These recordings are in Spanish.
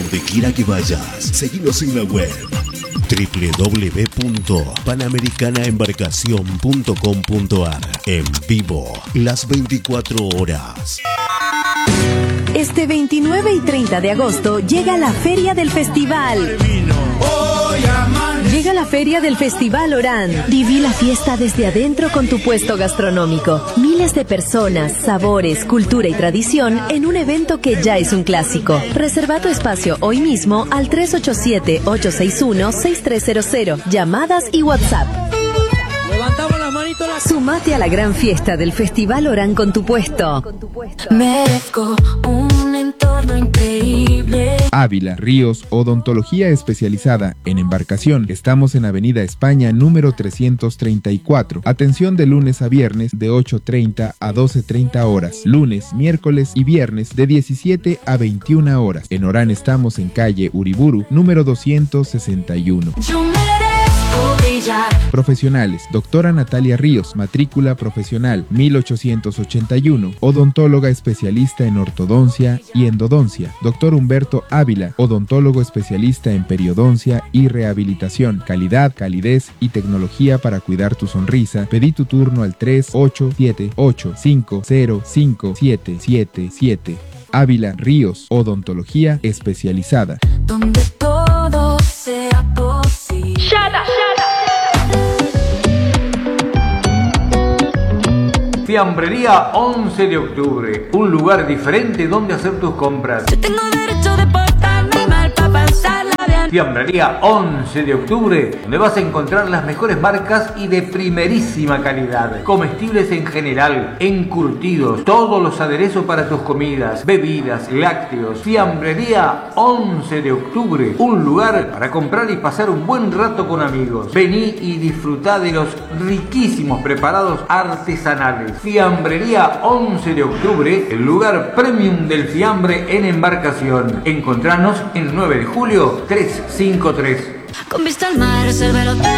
donde quiera que vayas. Seguinos en la web www.panamericanaembarcacion.com.ar. En vivo, las 24 horas. Este 29 y 30 de agosto llega la Feria del Festival. Llega la Feria del Festival Orán. Viví la fiesta desde adentro con tu puesto gastronómico. Miles de personas, sabores, cultura y tradición en un evento que ya es un clásico. Reserva tu espacio hoy mismo al 387-861-6300. Llamadas y WhatsApp. Levantamos las manitos. Sumate a la gran fiesta del Festival Orán con tu puesto. Merezco un entorno increíble. Ávila, Ríos, odontología especializada en embarcación. Estamos en Avenida España, número 334. Atención de lunes a viernes de 8:30 a 12:30 horas. Lunes, miércoles y viernes de 17 a 21 horas. En Orán estamos en calle Uriburu, número 261. Yo merezco brillar. Profesionales: doctora Natalia Ríos, matrícula profesional 1881, odontóloga especialista en ortodoncia y endodoncia. Doctor Humberto Ávila, odontólogo especialista en periodoncia y rehabilitación. Calidad, calidez y tecnología para cuidar tu sonrisa. Pedí tu turno al 3878505777. Ávila Ríos, odontología especializada. Donde todo sea posible. Fiambrería 11 de octubre, un lugar diferente donde hacer tus compras. Yo tengo derecho de portarme mal para pasarla bien. Fiambrería 11 de octubre, donde vas a encontrar las mejores marcas y de primerísima calidad. Comestibles en general, encurtidos, todos los aderezos para tus comidas, bebidas, lácteos. Fiambrería 11 de octubre, un lugar para comprar y pasar un buen rato con amigos. Vení y disfrutá de los riquísimos preparados artesanales. Fiambrería 11 de octubre, el lugar premium del fiambre en embarcación. Encontranos en 9 de julio 353. Con vista al mar, reserva el hotel.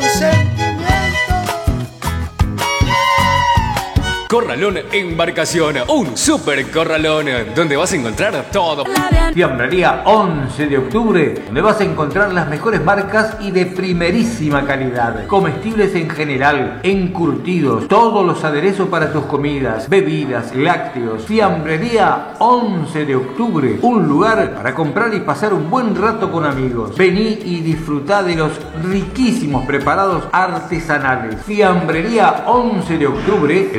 Corralón Embarcación, un super corralón donde vas a encontrar todo. Fiambrería 11 de octubre, donde vas a encontrar las mejores marcas y de primerísima calidad. Comestibles en general, encurtidos, todos los aderezos para tus comidas, bebidas, lácteos. Fiambrería 11 de octubre, un lugar para comprar y pasar un buen rato con amigos. Vení y disfrutá de los riquísimos preparados artesanales. Fiambrería 11 de octubre,